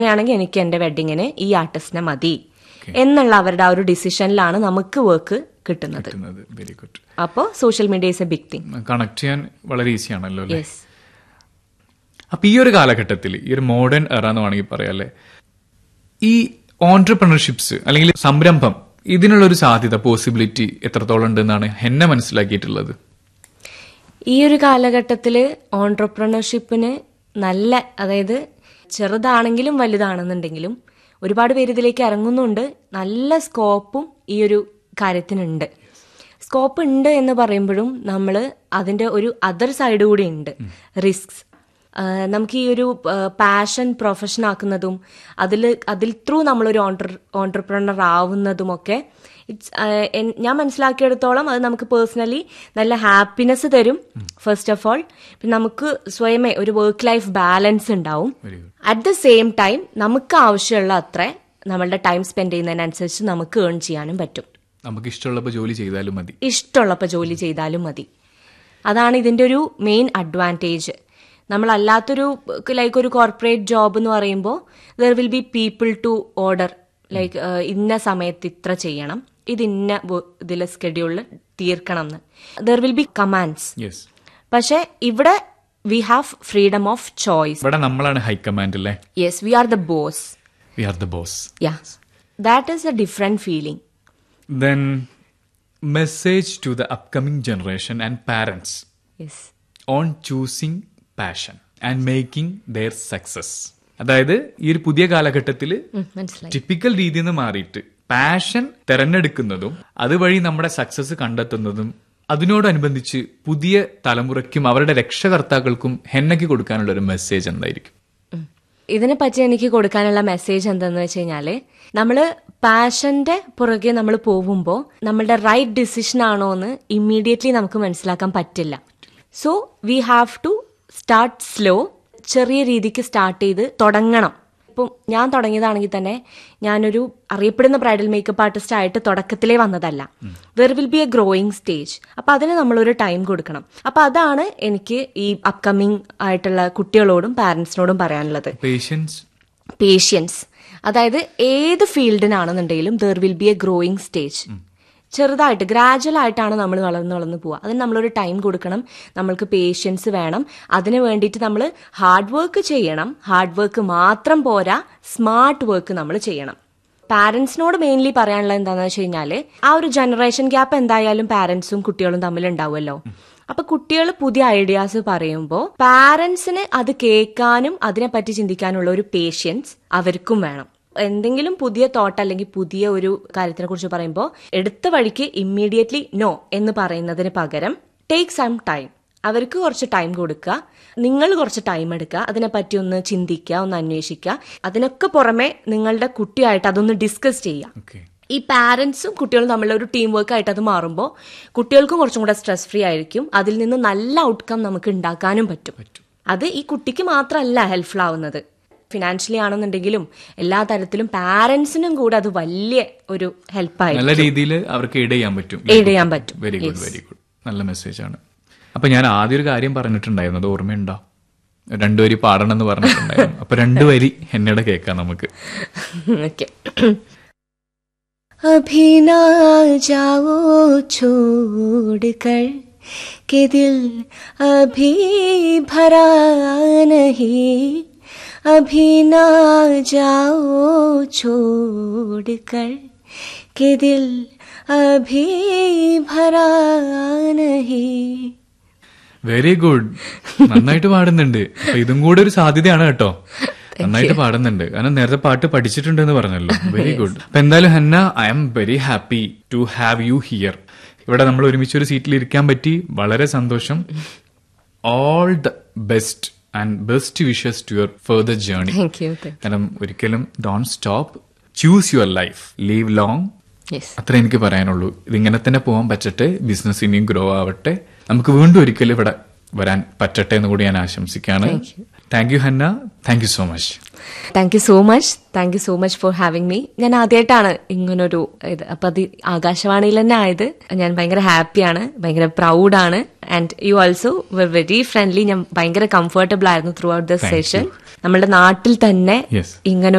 ആണെങ്കിൽ എനിക്ക് എന്റെ വെഡിങ്ങിന് ഈ ആർട്ടിസ്റ്റിനെ മതി എന്നുള്ള അവരുടെ ആ ഒരു ഡിസിഷനിലാണ് നമുക്ക് വർക്ക് കിട്ടുന്നത്. Very good. അപ്പോൾ social media is A big thing. Connect ചെയ്യാൻ വളരെ ഈസി ആണല്ലോ അല്ലേ? അപ്പൊ ഈ ഒരു കാലഘട്ടത്തിൽ, ഈ ഒരു മോഡേൺ എറ എന്ന് വേണമെങ്കിൽ പറയാം അല്ലേ, ഈ ഓൺട്രപ്രണർഷിപ്സ് അല്ലെങ്കിൽ സംരംഭം, ഇതിനുള്ളൊരു സാധ്യത, പോസിബിലിറ്റി എത്രത്തോളം ഉണ്ടെന്നാണ് എന്നെ മനസ്സിലാക്കിയിട്ടുള്ളത്? ഈ ഒരു കാലഘട്ടത്തില് ഓൺട്രപ്രണർഷിപ്പിന് നല്ല, അതായത് ചെറുതാണെങ്കിലും വലുതാണെന്നുണ്ടെങ്കിലും ഒരുപാട് പേര് ഇതിലേക്ക് ഇറങ്ങുന്നുണ്ട്. നല്ല സ്കോപ്പും ഈ ഒരു കാര്യത്തിനുണ്ട്. സ്കോപ്പ് ഉണ്ട് എന്ന് പറയുമ്പോഴും നമ്മൾ അതിന്റെ ഒരു അതർ സൈഡ് കൂടി ഉണ്ട്, റിസ്ക്സ്. നമുക്ക് ഈ ഒരു പാഷൻ പ്രൊഫഷൻ ആക്കുന്നതും അതിൽ ത്രൂ നമ്മളൊരു ഓൺട്രപ്രണർ ആവുന്നതുമൊക്കെ ഞാൻ മനസ്സിലാക്കിയെടുത്തോളം അത് നമുക്ക് പേഴ്സണലി നല്ല ഹാപ്പിനെസ് തരും. ഫസ്റ്റ് ഓഫ് ഓൾ, പിന്നെ നമുക്ക് സ്വയമേ ഒരു വർക്ക് ലൈഫ് ബാലൻസ് ഉണ്ടാവും. അറ്റ് ദ സെയിം ടൈം നമുക്ക് ആവശ്യമുള്ള അത്ര നമ്മളുടെ ടൈം സ്പെൻഡ് ചെയ്യുന്നതിനനുസരിച്ച് നമുക്ക് ഏൺ ചെയ്യാനും പറ്റും. നമുക്ക് ഇഷ്ടമുള്ളപ്പോൾ ജോലി ചെയ്താലും മതി. അതാണ് ഇതിന്റെ ഒരു മെയിൻ അഡ്വാൻറ്റേജ്. നമ്മളല്ലാത്തൊരു ലൈക്ക് ഒരു കോർപ്പറേറ്റ് ജോബ് എന്ന് പറയുമ്പോൾ there will be people to order, like ഇന്ന സമയത്ത് ഇത്ര ചെയ്യണം, ഇത് ഇന്ന ഇതിലെ സ്കെഡ്യൂളിൽ തീർക്കണം എന്ന്. There will be commands. പക്ഷെ ഇവിടെ we have freedom of choice. ഇവിടെ നമ്മളാണ് ഹൈ കമാൻഡ് അല്ലേ? Yes, V are the boss. Yeah, that is A different feeling. Then message to the upcoming generation and parents on choosing passion and making their success. അതായത് ഈ ഒരു പുതിയ കാലഘട്ടത്തിൽ typical രീതിയിൽ നിന്ന് മാറിയിട്ട് പാഷൻ തെരഞ്ഞെടുക്കുന്നതും അതുവഴി നമ്മുടെ സക്സസ് കണ്ടെത്തുന്നതും, അതിനോടനുബന്ധിച്ച് പുതിയ തലമുറയ്ക്കും അവരുടെ രക്ഷകർത്താക്കൾക്കും ഹെന്നയ്ക്ക് കൊടുക്കാനുള്ള ഒരു മെസ്സേജ് എന്തായിരിക്കും? ഇതിനെപ്പറ്റി എനിക്ക് കൊടുക്കാനുള്ള മെസ്സേജ് എന്താന്ന് വെച്ച് കഴിഞ്ഞാല്, നമ്മള് പാഷന്റെ പുറകെ നമ്മൾ പോകുമ്പോൾ നമ്മളുടെ റൈറ്റ് ഡിസിഷൻ ആണോ എന്ന് ഇമ്മീഡിയറ്റ്ലി നമുക്ക് മനസ്സിലാക്കാൻ പറ്റില്ല. So we have to start slow. ചെറിയ രീതിക്ക് സ്റ്റാർട്ട് ചെയ്ത് തുടങ്ങണം. ഇപ്പം ഞാൻ തുടങ്ങിയതാണെങ്കിൽ തന്നെ ഞാനൊരു അറിയപ്പെടുന്ന ബ്രൈഡൽ മേക്കപ്പ് ആർട്ടിസ്റ്റ് ആയിട്ട് തുടക്കത്തിലേ വന്നതല്ല. There will be A growing stage. അപ്പൊ അതിന് നമ്മളൊരു ടൈം കൊടുക്കണം. അപ്പൊ അതാണ് എനിക്ക് ഈ അപ്കമിങ് ആയിട്ടുള്ള കുട്ടികളോടും പാരന്റ്സിനോടും പറയാനുള്ളത്. പേഷ്യൻസ്. അതായത് ഏത് ഫീൽഡിനാണെന്നുണ്ടെങ്കിലും there will be A growing stage. ചെറുതായിട്ട് ഗ്രാജുവൽ ആയിട്ടാണ് നമ്മൾ വളർന്നു പോവുക. അതിന് നമ്മളൊരു ടൈം കൊടുക്കണം. നമ്മൾക്ക് പേഷ്യൻസ് വേണം. അതിന് വേണ്ടിയിട്ട് നമ്മൾ ഹാർഡ് വർക്ക് ചെയ്യണം. ഹാർഡ് വർക്ക് മാത്രം പോരാ, സ്മാർട്ട് വർക്ക് നമ്മൾ ചെയ്യണം. പാരന്റ്സിനോട് മെയിൻലി പറയാനുള്ളത് എന്താണെന്ന് വെച്ച് കഴിഞ്ഞാൽ, ആ ഒരു ജനറേഷൻ ഗ്യാപ്പ് എന്തായാലും പാരന്റ്സും കുട്ടികളും തമ്മിൽ ഉണ്ടാവുമല്ലോ. അപ്പൊ കുട്ടികൾ പുതിയ ഐഡിയാസ് പറയുമ്പോൾ പാരന്റ്സിന് അത് കേൾക്കാനും അതിനെപ്പറ്റി ചിന്തിക്കാനുള്ള ഒരു പേഷ്യൻസ് അവർക്കും വേണം. എന്തെങ്കിലും പുതിയ തോട്ട് അല്ലെങ്കിൽ പുതിയ ഒരു കാര്യത്തിനെ കുറിച്ച് പറയുമ്പോൾ എടുത്ത വഴിക്ക് ഇമ്മീഡിയറ്റ്ലി നോ എന്ന് പറയുന്നതിന് പകരം ടേക്ക് സം ടൈം. അവർക്ക് കുറച്ച് ടൈം കൊടുക്കുക, നിങ്ങൾ കുറച്ച് ടൈം എടുക്കുക, അതിനെപ്പറ്റി ഒന്ന് ചിന്തിക്കുക, ഒന്ന് അന്വേഷിക്കുക. അതിനൊക്കെ പുറമെ നിങ്ങളുടെ കുട്ടിയായിട്ട് അതൊന്ന് ഡിസ്കസ് ചെയ്യുക. ഈ പാരന്റ്സും കുട്ടികളും തമ്മിലുള്ള ഒരു ടീം വർക്ക് ആയിട്ട് അത് മാറുമ്പോൾ കുട്ടികൾക്കും കുറച്ചും കൂടെ സ്ട്രെസ് ഫ്രീ ആയിരിക്കും. അതിൽ നിന്ന് നല്ല ഔട്ട്കം നമുക്ക് ഉണ്ടാക്കാനും പറ്റും. അത് ഈ കുട്ടിക്ക് മാത്രമല്ല ഹെൽപ്ഫുൾ ആവുന്നത്, ഫിനാൻഷ്യലി ആണെന്നുണ്ടെങ്കിലും എല്ലാ തരത്തിലും പാരന്റ്സിനും കൂടെ അത് വലിയ ഒരു ഹെൽപ്പായി നല്ല രീതിയിൽ അവർക്ക് എയ്ഡ് ചെയ്യാൻ പറ്റും. Very good. നല്ല മെസ്സേജ് ആണ്. അപ്പൊ ഞാൻ ആദ്യം ഒരു കാര്യം പറഞ്ഞിട്ടുണ്ടായിരുന്നു, അത് ഓർമ്മയുണ്ടോ? 2 വരി പാടണം എന്ന് പറഞ്ഞിട്ടുണ്ടായിരുന്നു. അപ്പൊ 2 വരി എന്നോട് കേൾക്കാം നമുക്ക്. अभी ना जाओ छोड़कर के दिल अभी भरा नहीं, अभी ना जाओ छोड़कर के दिल अभी भरा नहीं. Very good. നന്നായിട്ട് പാടുന്നുണ്ട്. അപ്പൊ ഇതും കൂടെ ഒരു സാധ്യതയാണ് കേട്ടോ. നന്നായിട്ട് പാടുന്നുണ്ട്. കാരണം നേരത്തെ പാട്ട് പഠിച്ചിട്ടുണ്ടെന്ന് പറഞ്ഞല്ലോ. Very good. അപ്പൊ എന്തായാലും Hannah, I am very happy to have you here. ഇവിടെ നമ്മൾ ഒരുമിച്ച് ഒരു സീറ്റിൽ ഇരിക്കാൻ പറ്റി. വളരെ സന്തോഷം. All the best and best wishes to your further journey. കാരണം ഒരിക്കലും don't stop. Choose your life, leave long. അത്ര എനിക്ക് പറയാനുള്ളൂ. ഇതിങ്ങനെ തന്നെ പോകാൻ പറ്റട്ടെ. ബിസിനസ് ഇനിയും ഗ്രോ ആവട്ടെ. നമുക്ക് വീണ്ടും ഒരിക്കലും ഇവിടെ വരാൻ പറ്റട്ടെ എന്ന് കൂടി ഞാൻ ആശംസിക്കുകയാണ്. Thank you Hannah, thank you so much. Thank you so much for having me. ഞാൻ ആദ്യമായിട്ടാണ് ഇങ്ങനൊരു ഇത്, അപ്പൊ അത് ആകാശവാണിയിൽ തന്നെ ആയത്. ഞാൻ ഭയങ്കര ഹാപ്പിയാണ്, ഭയങ്കര പ്രൗഡാണ്. And you also were very friendly. ഞാൻ ഭയങ്കര കംഫർട്ടബിൾ ആയിരുന്നു ത്രൂ ഔട്ട് ദ സെഷൻ. നമ്മുടെ നാട്ടിൽ തന്നെ Yes. ഇങ്ങനെ